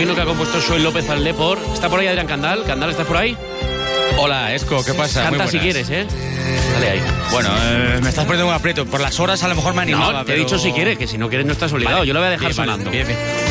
himno que ha compuesto Xoel López al Depor. ¿Está por ahí Adrián Candal? ¿Candal, estás por ahí? Hola, Esco, ¿qué pasa? Canta si quieres, ¿eh? Dale ahí. Bueno, me estás poniendo un aprieto. Por las horas a lo mejor me animaba. No, te he dicho si quieres, que si no quieres no estás obligado. Vale, yo lo voy a dejar bien, sonando. Vale, bien.